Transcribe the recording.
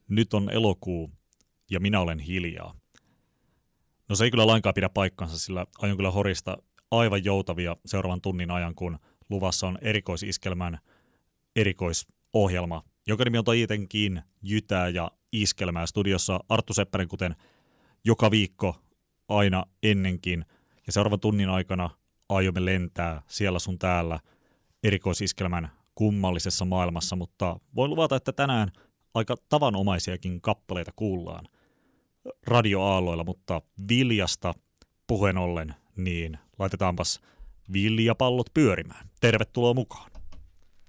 nyt on elokuu ja minä olen hiljaa. No se ei kyllä lainkaan pidä paikkansa, sillä aion kyllä horista aivan joutavia seuraavan tunnin ajan, kun luvassa on erikoisiskelmän erikoisohjelma, joka nimi on tietenkin Jytää ja iskelmää. Studiossa Arttu Seppänen, kuten joka viikko aina ennenkin. Ja seuraavan tunnin aikana aiomme lentää siellä sun täällä erikoisiskelmän kummallisessa maailmassa, mutta voin luvata, että tänään aika tavanomaisiakin kappaleita kuullaan radioaalloilla, mutta viljasta puheen ollen, niin laitetaanpas viljapallot pyörimään. Tervetuloa mukaan.